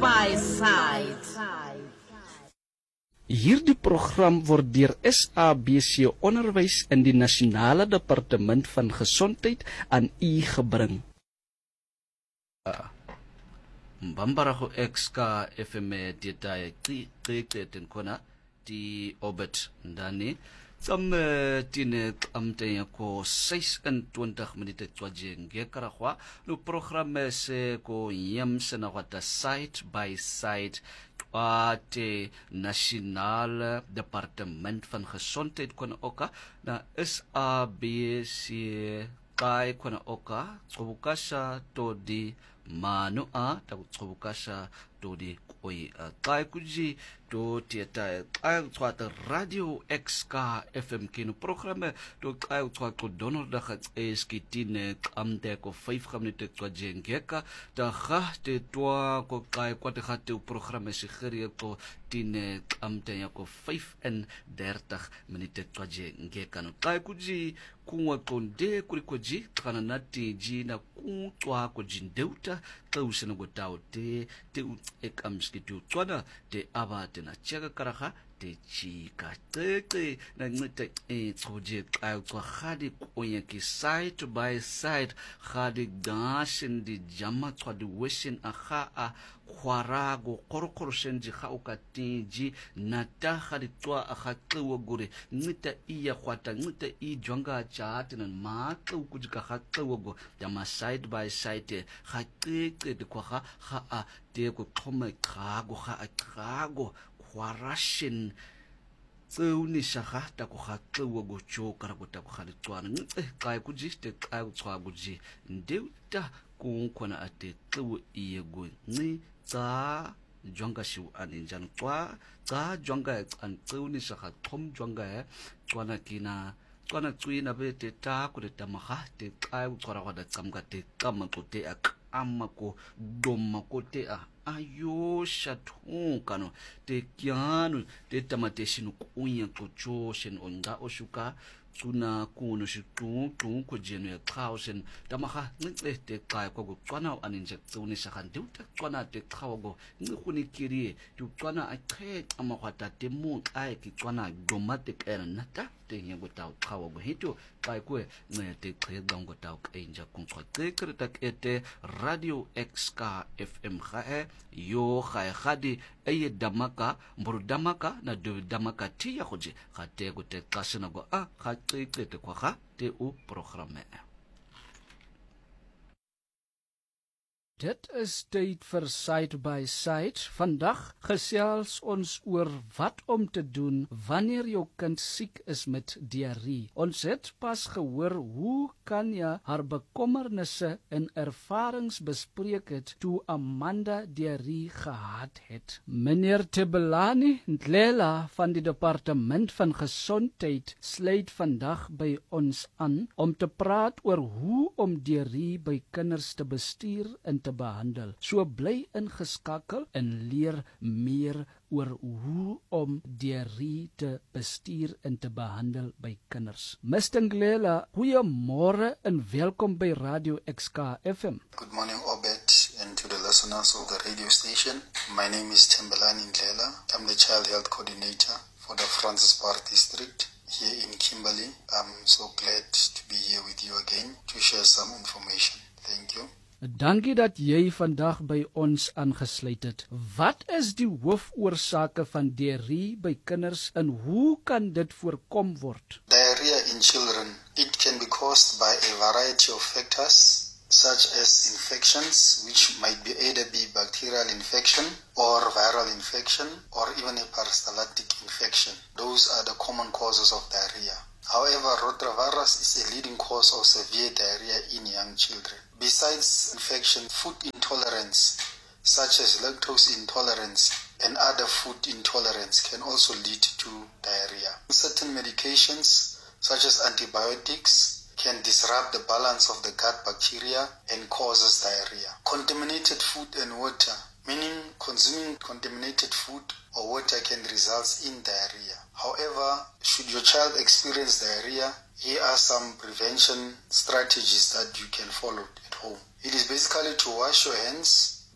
by Side. Hierdie program word deur SABC Onderwys in die Nasionale Departement van Gesondheid aan u gebring. Mbambarago XK FM dita ten kona di obet ndani Sam tine amte ko 26 minute twaje ngekaragwa no programme se ko yemsena wata side by side te Nasionale Departement van Gesondheid kon oka na SABC kai kon oka tsubukasha to di manu a ta tsubukasha to di koi kai kuji to tieta kai tswata Radio XK FM kinu programme to kai tswata donderdag eskitine amte ko 5 minute to jengeka da ga te twa ko kai kwate ga te programme sigeri ko tine amte ko 35 minute to jengeka no kai kuji kuwa konde kurikoji kana nati ji na kutwa ko jindeuta tausena go taute te ekamskitu tswana te abate na cheka karaga te chika tete na ngita tsoje kwa khadi konya ki side by side khadi gashin di jama kwa di wishin aha a kwarago korokoro shenji kha ukatiji nata khadi twa akha twa gure ngita iya kwata ngita I jwanga chat na ma kujika kha twa go jama side by side kha tete de kwa kha a te ko khoma khago kha akhago kwarashin tsuni shaga ta ko ga tsewa go tshokara go ta go ga letswana kai ku jiste kai go tswa go ji ndeuta ku khona ate tsewa iye go nci tsa jonga shu aninjan twa tsa jonga an tsuni shaga thom jonga tswana kina tswana tswina be te ta ku le tamaga te kai go tswara go da tsamga te kama go te amma ko domma ko te ayo shathukano te kyano te tamateshinu kunya kuchoshen onga oshuka tuna kuno shitu ko jenu ya khawshen tamaha nce te kai ko tswana aninje tsuni shaka ndeuta tswana te khawago ngkhuni kirie tu tswana akhe amakwata te mu kai ki tswana domate kena nata te nyengo ta khawago hito kai ko ne te khega ngo ta kainja kuntswa te kreta ete Radio XK FM khae yo khae khadi eye damaka mburu damaka na do damaka tiya khoje khate go te kasena go te kwa ga te o programme. Dit is tyd vir Side by Side. Vandag gesels ons oor wat om te doen wanneer jou kind siek is met diarree. Ons het pas gehoor hoe Kanya haar bekommernisse en ervarings bespreek het toe Amanda diarree gehad het. Meneer Thembelani Ndlela van die Departement van Gesondheid sluit vandag by ons aan om te praat oor hoe om diarree by kinders te bestuur en te behandel. So bly ingeskakel en leer meer oor hoe om diarree te bestuur en te behandel by kinders. Mr. Ndlela, goeiemôre en welkom by Radio XK FM. Good morning, Obed, and to the listeners of the radio station. My name is Thembelani Ndlela. I'm the Child Health Coordinator for the Francis Park District here in Kimberley. I'm so glad to be here with you again to share some information. Thank you. Dankie dat jy vandag by ons aangesluit het. Wat is die hoofoorsake van diarree by kinders en hoe kan dit voorkom word? Diarrhea in children, it can be caused by a variety of factors, such as infections, which might be either be bacterial infection or viral infection or even a peristaltic infection. Those are the common causes of diarrhea. However, rotavirus is a leading cause of severe diarrhea in young children. Besides infection, food intolerance, such as lactose intolerance and other food intolerance, can also lead to diarrhea. Certain medications, such as antibiotics, can disrupt the balance of the gut bacteria and causes diarrhea. Contaminated food and water, meaning consuming contaminated food or water, can result in diarrhea. However, should your child experience diarrhea, here are some prevention strategies that you can follow at home. It is basically to wash your hands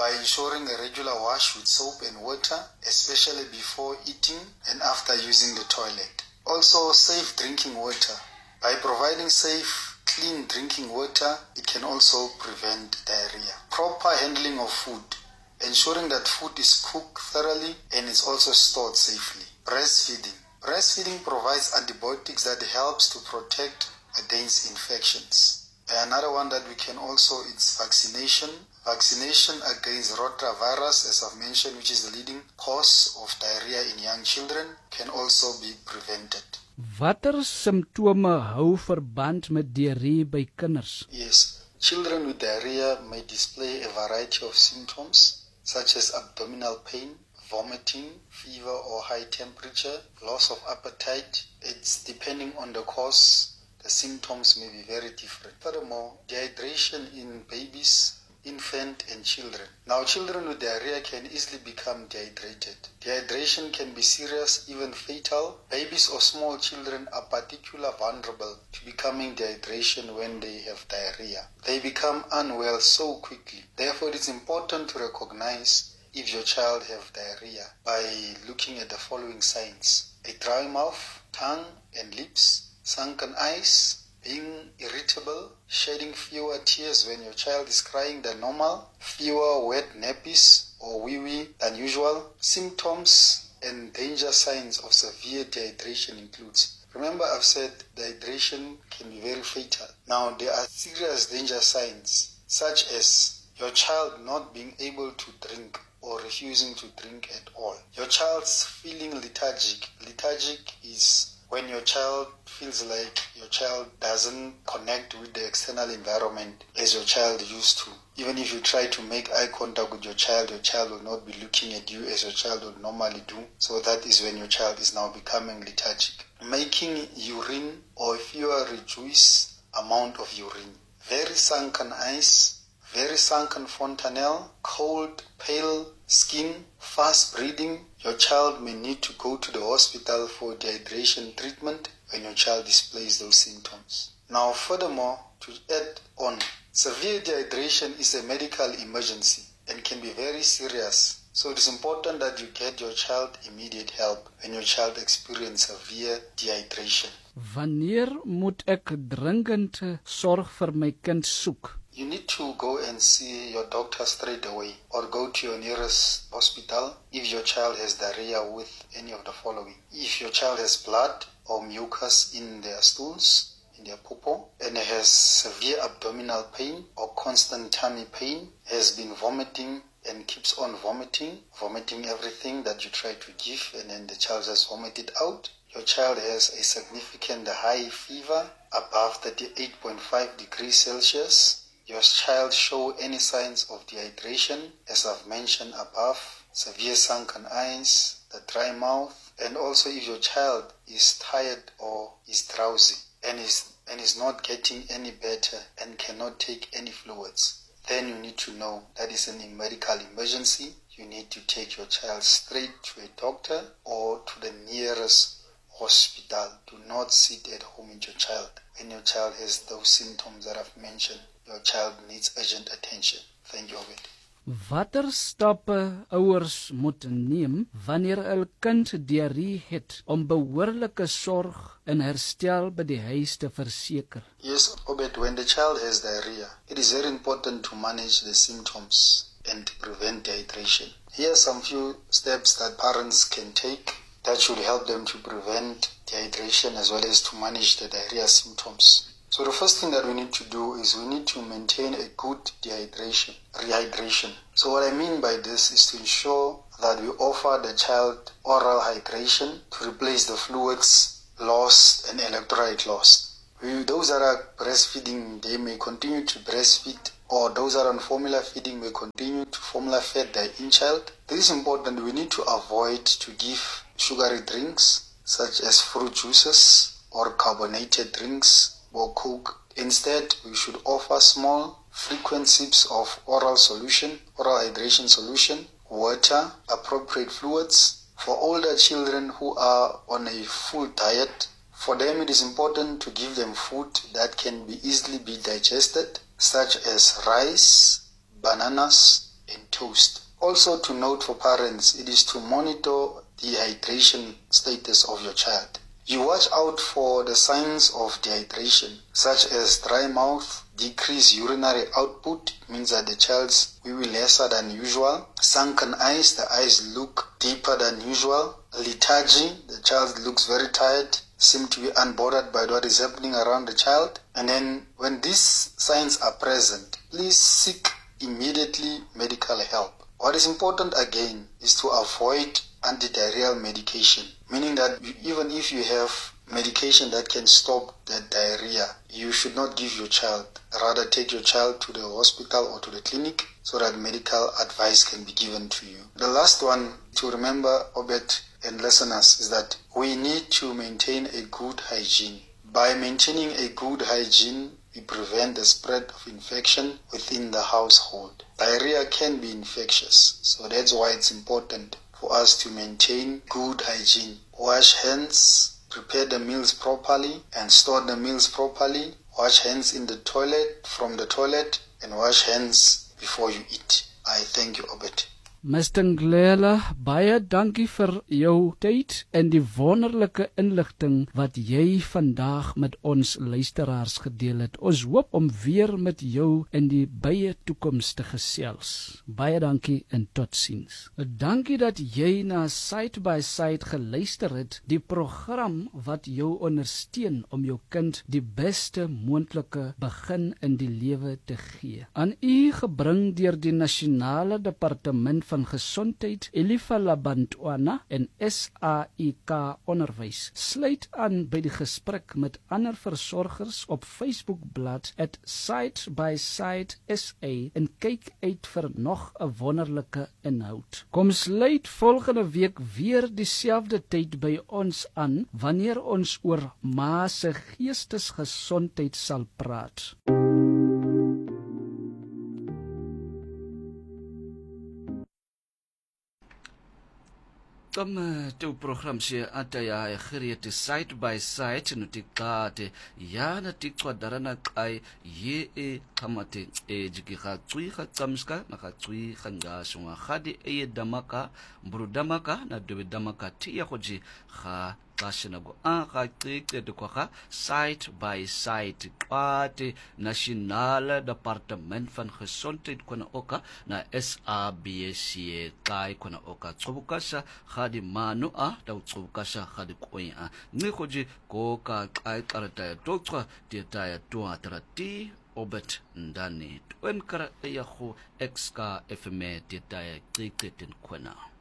by ensuring a regular wash with soap and water, especially before eating and after using the toilet. Also, safe drinking water. By providing safe, clean drinking water, it can also prevent diarrhea. Proper handling of food. Ensuring that food is cooked thoroughly and is also stored safely. Breastfeeding. Breastfeeding provides antibiotics that helps to protect against infections. Another one that we can also is vaccination. Vaccination against rotavirus, as I've mentioned, which is the leading cause of diarrhea in young children, can also be prevented. Watter simptome hou verband met diarree by kinders? Yes, children with diarrhea may display a variety of symptoms, such as abdominal pain, vomiting, fever or high temperature, loss of appetite. It's depending on the cause, the symptoms may be very different. Furthermore, dehydration in babies, infant and children. Now, children with diarrhea can easily become dehydrated. Dehydration can be serious, even fatal. Babies or small children are particularly vulnerable to becoming dehydration when they have diarrhea. They become unwell so quickly. Therefore, it is important to recognize if your child has diarrhea by looking at the following signs: a dry mouth, tongue and lips, sunken eyes, being irritable, shedding fewer tears when your child is crying than normal, fewer wet nappies or wee-wee than usual. Symptoms and danger signs of severe dehydration includes. Remember, I've said dehydration can be very fatal. Now, there are serious danger signs, such as your child not being able to drink or refusing to drink at all. Your child's feeling lethargic. Lethargic is when your child feels like your child doesn't connect with the external environment as your child used to. Even if you try to make eye contact with your child will not be looking at you as your child would normally do. So that is when your child is now becoming lethargic. Making urine or fewer reduced amount of urine. Very sunken eyes, very sunken fontanelle, cold, pale skin, fast breathing. Your child may need to go to the hospital for dehydration treatment when your child displays those symptoms. Now, furthermore, to add on, severe dehydration is a medical emergency and can be very serious. So it is important that you get your child immediate help when your child experiences severe dehydration. Wanneer moet ek dringend sorg vir my kind soek? You need to go and see your doctor straight away or go to your nearest hospital if your child has diarrhea with any of the following. If your child has blood or mucus in their stools, in their popo, and has severe abdominal pain or constant tummy pain, has been vomiting and keeps on vomiting everything that you try to give and then the child has vomited out. Your child has a significant high fever above 38.5 degrees Celsius. Your child show any signs of dehydration, as I've mentioned above, severe sunken eyes, the dry mouth, and also if your child is tired or is drowsy and is not getting any better and cannot take any fluids, then you need to know that is a medical emergency. You need to take your child straight to a doctor or to the nearest hospital. Do not sit at home with your child. When your child has those symptoms that I've mentioned, your child needs urgent attention. Thank you, Obed. Watter stappe ouers moet neem wanneer 'n kind diarree het om behoorlike sorg en herstel by die huis te verseker? Yes, Obed, when the child has diarrhea, it is very important to manage the symptoms and to prevent dehydration. Here are some few steps that parents can take that should help them to prevent dehydration as well as to manage the diarrhea symptoms. So the first thing that we need to do is we need to maintain a good rehydration. So what I mean by this is to ensure that we offer the child oral hydration to replace the fluids lost and electrolyte lost. Those that are breastfeeding, they may continue to breastfeed, or those that are on formula feeding may continue to formula feed their child. This is important. We need to avoid to give sugary drinks such as fruit juices or carbonated drinks or Coke. Instead, we should offer small, frequent sips of oral hydration solution, water, appropriate fluids. For older children who are on a full diet, for them it is important to give them food that can easily be digested, such as rice, bananas, and toast. Also to note for parents, it is to monitor the hydration status of your child. You watch out for the signs of dehydration, such as dry mouth, decreased urinary output, means that the child's wee wee lesser than usual, sunken eyes, the eyes look deeper than usual, lethargy, the child looks very tired, seem to be unbothered by what is happening around the child. And then when these signs are present, please seek immediately medical help. What is important again is to avoid antidiarrheal medication, meaning that even if you have medication that can stop the diarrhea, you should not give your child. Rather, take your child to the hospital or to the clinic so that medical advice can be given to you. The last one to remember, Obed and listeners, is that we need to maintain a good hygiene. By maintaining a good hygiene, we prevent the spread of infection within the household. Diarrhea can be infectious, so that's why it's important for us to maintain good hygiene. Wash hands, prepare the meals properly and store the meals properly. Wash hands in the toilet, from the toilet, and wash hands before you eat. I thank you, Obed. Mr. Nglela, baie dankie vir jou tyd en die wonderlike inligting wat jy vandag met ons luisteraars gedeel het. Ons hoop om weer met jou in die baie toekoms te gesels. Baie dankie en totsiens. Dankie dat jy na Side by Side geluister het, die program wat jou ondersteun om jou kind die beste moontlike begin in die lewe te gee. Aan u gebring deur die Nasionale Departement van Gesondheid, Elifa Labantwana en SAIK Onderwys. Sluit aan by die gesprek met ander versorgers op Facebookblad @SideBySide SA en kyk uit vir nog 'n wonderlike inhoud. Kom sluit volgende week weer dieselfde tyd by ons aan wanneer ons oor ma se geestesgesondheid sal praat. Tam teu program se ataya gereed Side by Side nutikate ya natikwa darana kai ye kamate jikika tsui khamska nakatsui khanga sunga khadi damaka brudamaka na dobe damaka tia khoji kha Go ga qeqe de kwa Side by Side kwate Nasionale Departement van Gesondheid kona oka na SABC kai kona oka tsubukasha khadi manu da tsubukasha khadi koya ni khoji ko ka kai karata totswa tieta ya tuatrati Obed ndani twen kara ya khu XK FM tieta ya qeqe ten kona